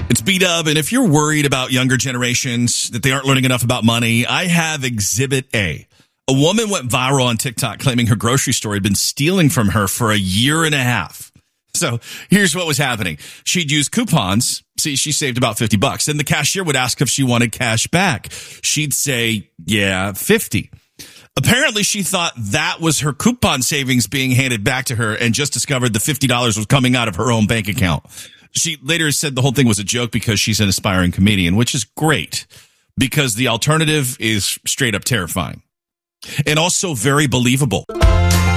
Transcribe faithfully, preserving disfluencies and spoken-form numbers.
It's B-Dub, and if you're worried about younger generations, that they aren't learning enough about money, I have Exhibit A. A woman went viral on TikTok claiming her grocery store had been stealing from her for a year and a half. So here's what was happening. She'd use coupons. See, she saved about fifty bucks. Then the cashier would ask if she wanted cash back. She'd say, yeah, fifty. Apparently, she thought that was her coupon savings being handed back to her and just discovered the fifty dollars was coming out of her own bank account. She later said the whole thing was a joke because she's an aspiring comedian, which is great because the alternative is straight up terrifying and also very believable.